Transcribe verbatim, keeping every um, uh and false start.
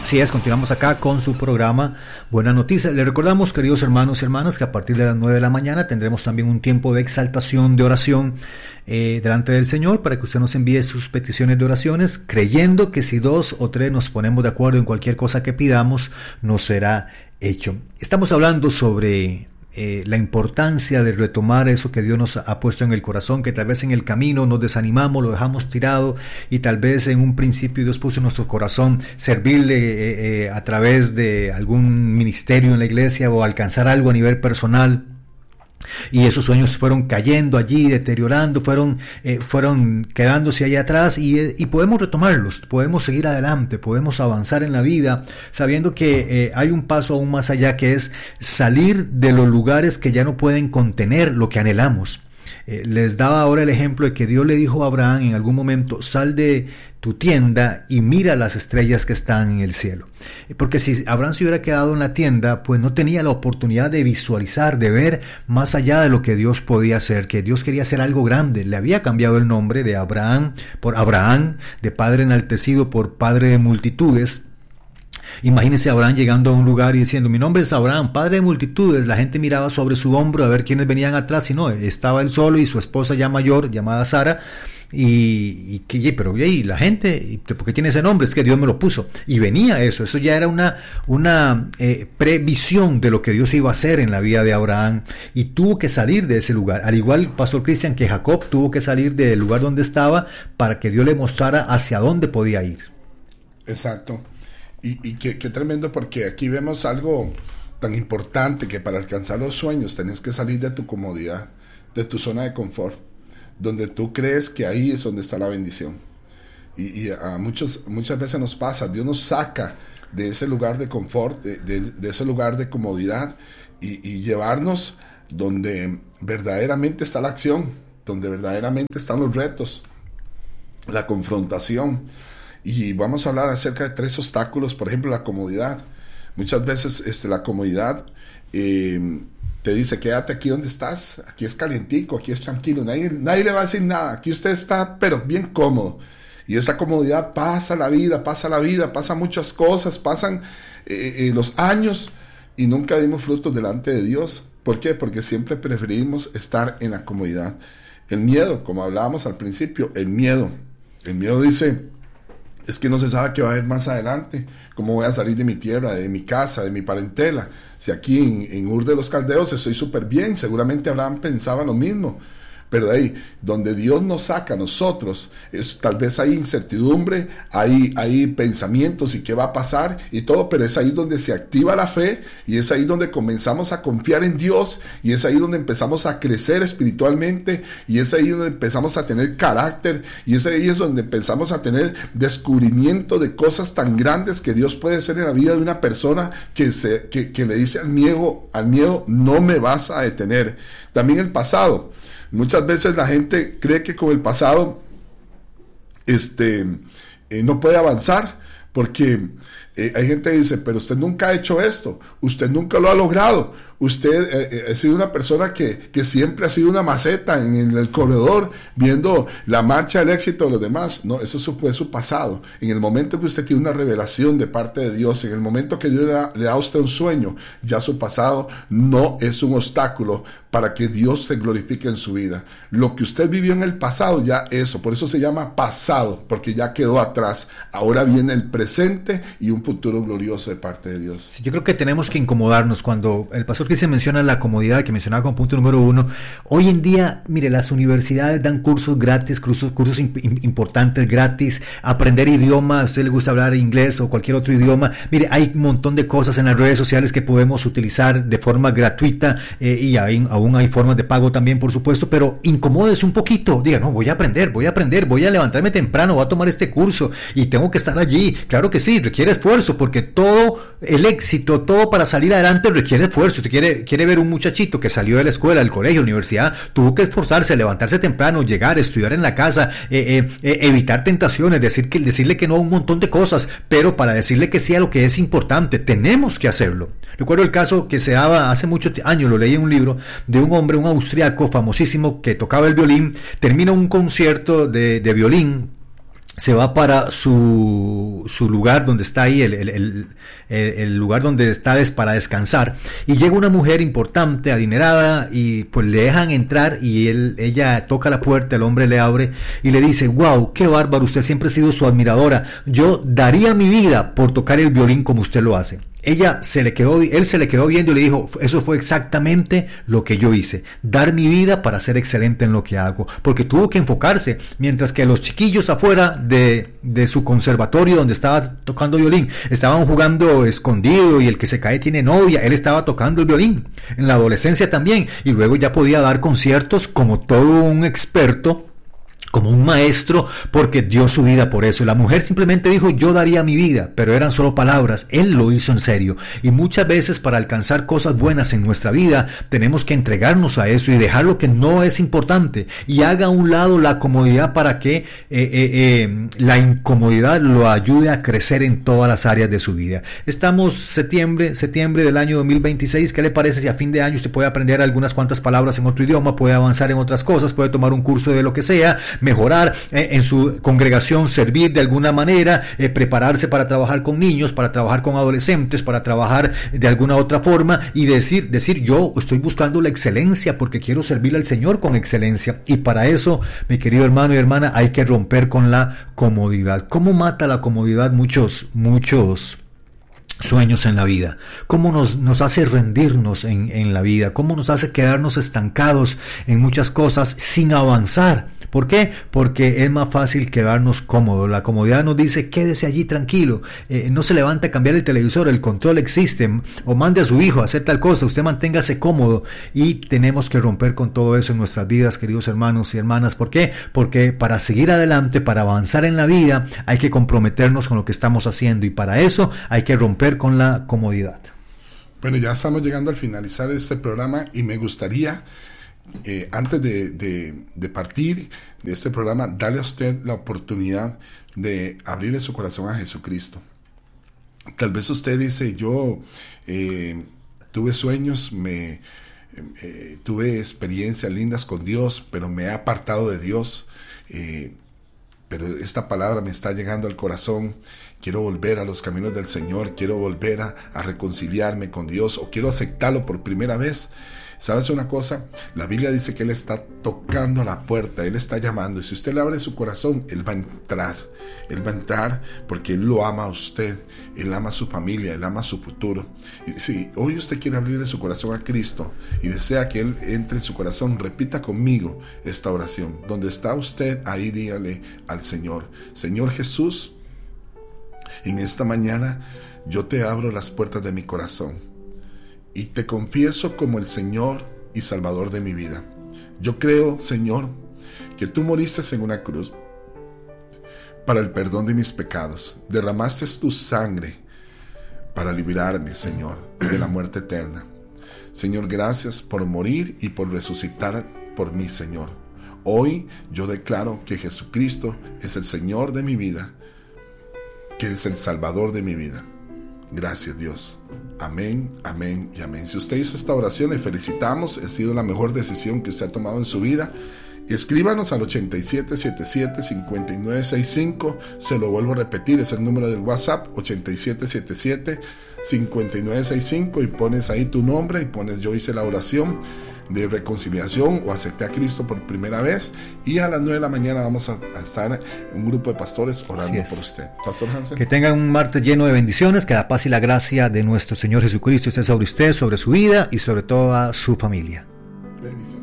Así es, continuamos acá con su programa Buena Noticia. Le recordamos, queridos hermanos y hermanas, que a partir de las nueve de la mañana tendremos también un tiempo de exaltación, de oración eh, delante del Señor, para que usted nos envíe sus peticiones de oraciones, creyendo que si dos o tres nos ponemos de acuerdo en cualquier cosa que pidamos, nos será hecho. Estamos hablando sobre Eh, la importancia de retomar eso que Dios nos ha puesto en el corazón, que tal vez en el camino nos desanimamos, lo dejamos tirado, y tal vez en un principio Dios puso en nuestro corazón servirle eh, eh, a través de algún ministerio en la iglesia o alcanzar algo a nivel personal. Y esos sueños fueron cayendo allí, deteriorando, fueron, eh, fueron quedándose allá atrás, y, y podemos retomarlos, podemos seguir adelante, podemos avanzar en la vida, sabiendo que eh, hay un paso aún más allá, que es salir de los lugares que ya no pueden contener lo que anhelamos. Eh, les daba ahora el ejemplo de que Dios le dijo a Abraham en algún momento: sal de tu tienda y mira las estrellas que están en el cielo. Porque si Abraham se hubiera quedado en la tienda, pues no tenía la oportunidad de visualizar, de ver más allá de lo que Dios podía hacer, que Dios quería hacer algo grande. Le había cambiado el nombre de Abraham por Abraham, de padre enaltecido por padre de multitudes. Imagínense a Abraham llegando a un lugar y diciendo: mi nombre es Abraham, padre de multitudes. La gente miraba sobre su hombro a ver quiénes venían atrás, y no, estaba él solo y su esposa ya mayor, llamada Sara. Y, y, y pero y la gente, ¿por qué tiene ese nombre? Es que Dios me lo puso. Y venía eso, eso ya era una, una eh, previsión de lo que Dios iba a hacer en la vida de Abraham, y tuvo que salir de ese lugar. Al igual, Pastor Cristian, que Jacob tuvo que salir del lugar donde estaba para que Dios le mostrara hacia dónde podía ir. Exacto. Y, y qué, qué tremendo, porque aquí vemos algo tan importante, que para alcanzar los sueños tenés que salir de tu comodidad, de tu zona de confort, donde tú crees que ahí es donde está la bendición. Y, y a muchos, muchas veces nos pasa, Dios nos saca de ese lugar de confort, de, de, de ese lugar de comodidad, y, y llevarnos donde verdaderamente está la acción, donde verdaderamente están los retos, la confrontación. Y vamos a hablar acerca de tres obstáculos. Por ejemplo, la comodidad. Muchas veces este, la comodidad eh, te dice: quédate aquí donde estás, aquí es calientico, aquí es tranquilo, nadie, nadie le va a decir nada, aquí usted está pero bien cómodo. Y esa comodidad pasa la vida, pasa la vida, pasan muchas cosas, pasan eh, eh, los años, y nunca dimos frutos delante de Dios. ¿Por qué? Porque siempre preferimos estar en la comodidad. El miedo, como hablábamos al principio, el miedo. El miedo dice: es que no se sabe qué va a haber más adelante. ¿Cómo voy a salir de mi tierra, de mi casa, de mi parentela? Si aquí en, en Ur de los Caldeos estoy súper bien, seguramente Abraham pensaba lo mismo. Pero de ahí, donde Dios nos saca a nosotros, es, tal vez hay incertidumbre, hay, hay pensamientos y qué va a pasar y todo, pero es ahí donde se activa la fe, y es ahí donde comenzamos a confiar en Dios, y es ahí donde empezamos a crecer espiritualmente, y es ahí donde empezamos a tener carácter, y es ahí es donde empezamos a tener descubrimiento de cosas tan grandes que Dios puede hacer en la vida de una persona que, se, que, que le dice al miedo, al miedo: no me vas a detener. También el pasado. Muchas veces la gente cree que con el pasado este, eh, no puede avanzar, porque eh, hay gente que dice: pero usted nunca ha hecho esto, usted nunca lo ha logrado, usted eh, eh, ha sido una persona que, que siempre ha sido una maceta en, en el corredor, viendo la marcha del éxito de los demás. No, eso fue su pasado. En el momento que usted tiene una revelación de parte de Dios, en el momento que Dios le da, le da a usted un sueño, ya su pasado no es un obstáculo para que Dios se glorifique en su vida. Lo que usted vivió en el pasado, ya eso, por eso se llama pasado, porque ya quedó atrás. Ahora viene el presente y un futuro glorioso de parte de Dios. Sí, yo creo que tenemos que incomodarnos cuando el pastor que se menciona la comodidad, que mencionaba como punto número uno. Hoy en día, mire, las universidades dan cursos gratis, cursos, cursos imp- importantes gratis, aprender idiomas. A usted le gusta hablar inglés o cualquier otro idioma. Mire, hay un montón de cosas en las redes sociales que podemos utilizar de forma gratuita, eh, y hay, aún hay formas de pago también, por supuesto, pero incomódese un poquito. Diga: no, voy a aprender, voy a aprender, voy a levantarme temprano, voy a tomar este curso y tengo que estar allí. Claro que sí, requiere esfuerzo, porque todo el éxito, todo para salir adelante requiere esfuerzo. Usted quiere Quiere, quiere ver un muchachito que salió de la escuela, del colegio, universidad, tuvo que esforzarse, levantarse temprano, llegar, estudiar en la casa, eh, eh, eh, evitar tentaciones, decir que, decirle que no a un montón de cosas, pero para decirle que sí a lo que es importante, tenemos que hacerlo. Recuerdo el caso que se daba hace muchos años, lo leí en un libro, de un hombre, un austriaco famosísimo que tocaba el violín, termina un concierto de, de violín, se va para su, su lugar donde está ahí, el, el, el, el lugar donde está des, para descansar, y llega una mujer importante, adinerada, y pues le dejan entrar, y él, ella toca la puerta, el hombre le abre, y le dice: wow, qué bárbaro, usted siempre ha sido su admiradora, yo daría mi vida por tocar el violín como usted lo hace. Ella se le quedó, él se le quedó viendo y le dijo: eso fue exactamente lo que yo hice, dar mi vida para ser excelente en lo que hago, porque tuvo que enfocarse, mientras que los chiquillos afuera de, de su conservatorio donde estaba tocando violín, estaban jugando escondido y el que se cae tiene novia, él estaba tocando el violín, en la adolescencia también, y luego ya podía dar conciertos como todo un experto, como un maestro, porque dio su vida por eso. Y la mujer simplemente dijo: yo daría mi vida, pero eran solo palabras. Él lo hizo en serio. Y muchas veces, para alcanzar cosas buenas en nuestra vida, tenemos que entregarnos a eso y dejar lo que no es importante, y haga a un lado la comodidad para que eh, eh, eh, la incomodidad lo ayude a crecer en todas las áreas de su vida. Estamos septiembre, septiembre del año dos mil veintiséis. ¿Qué le parece si a fin de año usted puede aprender algunas cuantas palabras en otro idioma, puede avanzar en otras cosas, puede tomar un curso de lo que sea, mejorar eh, en su congregación, servir de alguna manera, eh, prepararse para trabajar con niños, para trabajar con adolescentes, para trabajar de alguna otra forma, y decir, decir yo estoy buscando la excelencia porque quiero servirle al Señor con excelencia? Y para eso, mi querido hermano y hermana, hay que romper con la comodidad. ¿Cómo mata la comodidad muchos, muchos sueños en la vida? ¿Cómo nos, nos hace rendirnos en, en la vida? ¿Cómo nos hace quedarnos estancados en muchas cosas sin avanzar? ¿Por qué? Porque es más fácil quedarnos cómodos. La comodidad nos dice: quédese allí tranquilo, eh, no se levante a cambiar el televisor, el control existe, o mande a su hijo a hacer tal cosa, usted manténgase cómodo. Y tenemos que romper con todo eso en nuestras vidas, queridos hermanos y hermanas. ¿Por qué? Porque para seguir adelante, para avanzar en la vida, hay que comprometernos con lo que estamos haciendo, y para eso hay que romper con la comodidad. Bueno, ya estamos llegando al finalizar este programa, y me gustaría, Eh, antes de, de, de partir de este programa, darle a usted la oportunidad de abrirle su corazón a Jesucristo. Tal vez usted dice: yo eh, tuve sueños, me eh, tuve experiencias lindas con Dios, pero me he apartado de Dios, eh, pero esta palabra me está llegando al corazón, quiero volver a los caminos del Señor, quiero volver a, a reconciliarme con Dios, o quiero aceptarlo por primera vez. ¿Sabes una cosa? La Biblia dice que Él está tocando la puerta, Él está llamando, y si usted le abre su corazón, Él va a entrar. Él va a entrar porque Él lo ama a usted, Él ama a su familia, Él ama a su futuro. Y si hoy usted quiere abrirle su corazón a Cristo y desea que Él entre en su corazón, repita conmigo esta oración. Donde está usted, ahí dígale al Señor: Señor Jesús, en esta mañana yo te abro las puertas de mi corazón y te confieso como el Señor y Salvador de mi vida. Yo creo, Señor, que tú moriste en una cruz para el perdón de mis pecados. Derramaste tu sangre para librarme, Señor, de la muerte eterna. Señor, gracias por morir y por resucitar por mí, Señor. Hoy yo declaro que Jesucristo es el Señor de mi vida, que es el Salvador de mi vida. Gracias, Dios. Amén, amén y amén. Si usted hizo esta oración, le felicitamos. Ha sido la mejor decisión que usted ha tomado en su vida. Escríbanos al ochenta y siete setenta y siete cincuenta y nueve sesenta y cinco. Se lo vuelvo a repetir, es el número del WhatsApp, ochenta y siete setenta y siete cincuenta y nueve sesenta y cinco, y pones ahí tu nombre y pones: yo hice la oración de reconciliación o acepté a Cristo por primera vez, y a las nueve de la mañana vamos a, a estar un grupo de pastores orando por usted. Pastor Hansen. Que tengan un martes lleno de bendiciones, que la paz y la gracia de nuestro Señor Jesucristo esté sobre usted, sobre su vida y sobre toda su familia. Bendiciones.